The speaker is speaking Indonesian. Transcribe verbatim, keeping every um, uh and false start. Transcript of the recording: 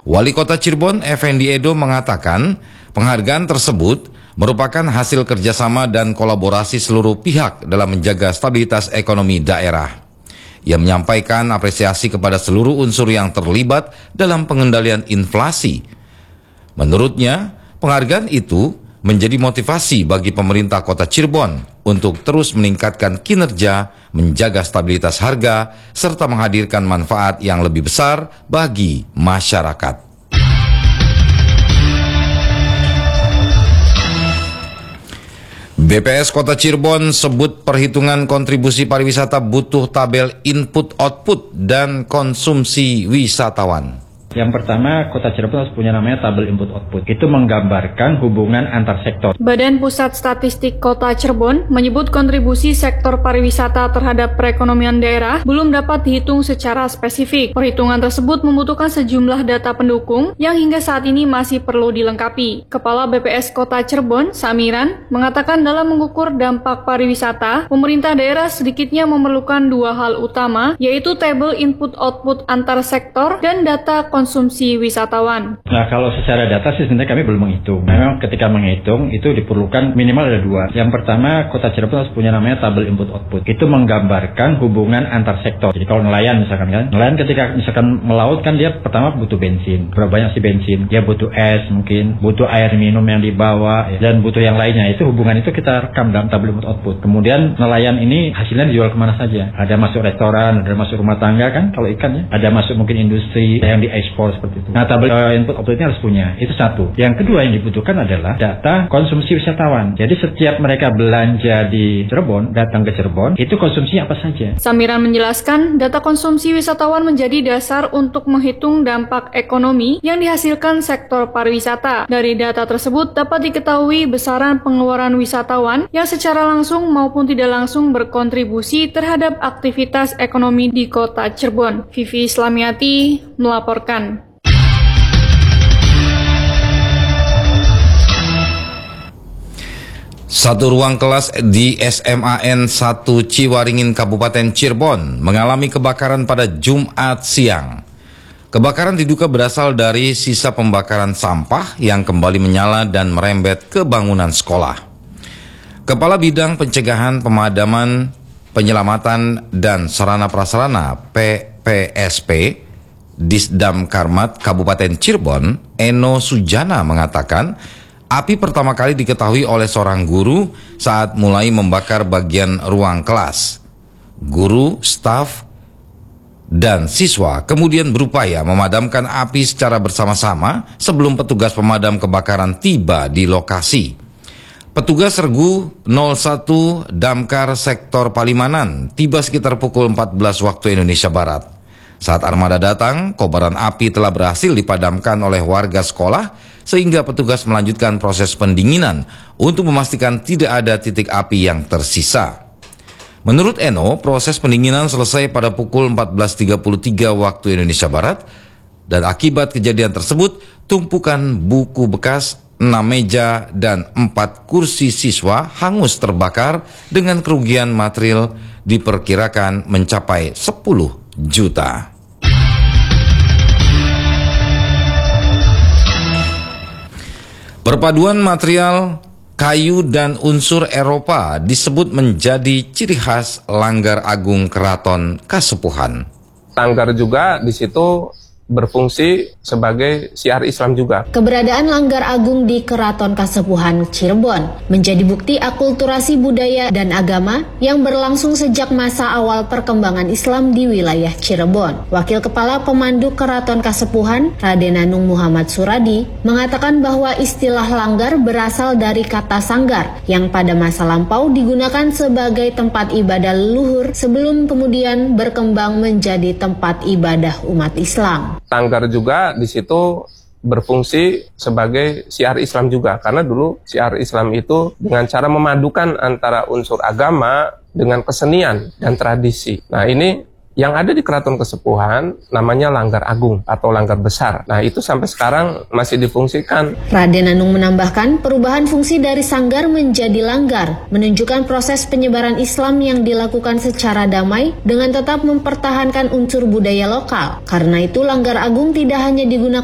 Wali Kota Cirebon, Effendi Edo, mengatakan penghargaan tersebut merupakan hasil kerjasama dan kolaborasi seluruh pihak dalam menjaga stabilitas ekonomi daerah. Ia menyampaikan apresiasi kepada seluruh unsur yang terlibat dalam pengendalian inflasi. Menurutnya, penghargaan itu menjadi motivasi bagi pemerintah Kota Cirebon untuk terus meningkatkan kinerja, menjaga stabilitas harga, serta menghadirkan manfaat yang lebih besar bagi masyarakat. B P S Kota Cirebon sebut perhitungan kontribusi pariwisata butuh tabel input-output dan konsumsi wisatawan. Yang pertama, Kota Cirebon harus punya namanya tabel input-output. Itu menggambarkan hubungan antar sektor. Badan Pusat Statistik Kota Cirebon menyebut kontribusi sektor pariwisata terhadap perekonomian daerah belum dapat dihitung secara spesifik. Perhitungan tersebut membutuhkan sejumlah data pendukung yang hingga saat ini masih perlu dilengkapi. Kepala B P S Kota Cirebon, Samiran, mengatakan dalam mengukur dampak pariwisata, pemerintah daerah sedikitnya memerlukan dua hal utama, yaitu tabel input-output antar sektor dan data konsumsi wisatawan. Nah, kalau secara data sih sebenarnya kami belum menghitung. Memang ketika menghitung itu diperlukan minimal ada dua. Yang pertama, Kota Cirebon harus punya namanya tabel input-output. Itu menggambarkan hubungan antar sektor. Jadi kalau nelayan misalkan kan, nelayan ketika misalkan melaut kan dia pertama butuh bensin. Berapa banyak sih bensin? Dia butuh es mungkin, butuh air minum yang dibawa, ya, dan butuh yang lainnya. Itu hubungan itu kita rekam dalam tabel input-output. Kemudian nelayan ini hasilnya dijual kemana saja. Ada masuk restoran, ada masuk rumah tangga kan kalau ikan ya. Ada masuk mungkin industri yang diekspor seperti itu. Nah, tabel uh, input output ini harus punya. Itu satu. Yang kedua yang dibutuhkan adalah data konsumsi wisatawan. Jadi setiap mereka belanja di Cirebon, datang ke Cirebon, itu konsumsinya apa saja. Samiran menjelaskan, data konsumsi wisatawan menjadi dasar untuk menghitung dampak ekonomi yang dihasilkan sektor pariwisata. Dari data tersebut dapat diketahui besaran pengeluaran wisatawan yang secara langsung maupun tidak langsung berkontribusi terhadap aktivitas ekonomi di Kota Cirebon. Vivi Islamiati melaporkan. Satu ruang kelas di S M A N satu Ciwaringin, Kabupaten Cirebon mengalami kebakaran pada Jumat siang. Kebakaran diduga berasal dari sisa pembakaran sampah yang kembali menyala dan merembet ke bangunan sekolah. Kepala Bidang Pencegahan, Pemadaman, Penyelamatan, dan Sarana Prasarana P P S P Disdam Karmat Kabupaten Cirebon, Eno Sujana, mengatakan api pertama kali diketahui oleh seorang guru saat mulai membakar bagian ruang kelas. Guru, staf, dan siswa kemudian berupaya memadamkan api secara bersama-sama sebelum petugas pemadam kebakaran tiba di lokasi. Petugas Regu nol satu Damkar Sektor Palimanan tiba sekitar pukul empat belas waktu Indonesia Barat. Saat armada datang, kobaran api telah berhasil dipadamkan oleh warga sekolah sehingga petugas melanjutkan proses pendinginan untuk memastikan tidak ada titik api yang tersisa. Menurut Eno, proses pendinginan selesai pada pukul empat belas tiga puluh tiga waktu Indonesia Barat dan akibat kejadian tersebut, tumpukan buku bekas, enam meja, dan empat kursi siswa hangus terbakar dengan kerugian material diperkirakan mencapai sepuluh juta. Perpaduan material kayu dan unsur Eropa disebut menjadi ciri khas Langgar Agung Keraton Kasepuhan. Langgar juga di situ berfungsi sebagai syiar Islam juga. Keberadaan Langgar Agung di Keraton Kasepuhan Cirebon menjadi bukti akulturasi budaya dan agama yang berlangsung sejak masa awal perkembangan Islam di wilayah Cirebon. Wakil Kepala Pemandu Keraton Kasepuhan, Raden Anung Muhammad Suradi, mengatakan bahwa istilah langgar berasal dari kata sanggar yang pada masa lampau digunakan sebagai tempat ibadah leluhur sebelum kemudian berkembang menjadi tempat ibadah umat Islam. Langgar juga di situ berfungsi sebagai syiar Islam juga, karena dulu syiar Islam itu dengan cara memadukan antara unsur agama dengan kesenian dan tradisi. Nah, ini yang ada di Keraton Kasepuhan namanya Langgar Agung atau Langgar Besar. Nah, itu sampai sekarang masih difungsikan. Raden Anung menambahkan perubahan fungsi dari sanggar menjadi langgar menunjukkan proses penyebaran Islam yang dilakukan secara damai dengan tetap mempertahankan unsur budaya lokal. Karena itu Langgar Agung tidak hanya digunakan